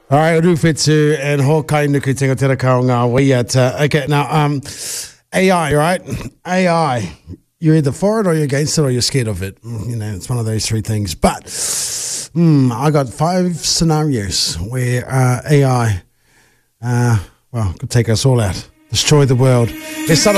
Alright, Rufetsu and Hokai Nuku Tingatera Kaonga. Okay, now AI, right? AI. You're either for it or you're against it or you're scared of it. You know, it's one of those three things. But I got 5 scenarios where AI could take us all out, destroy the world. It's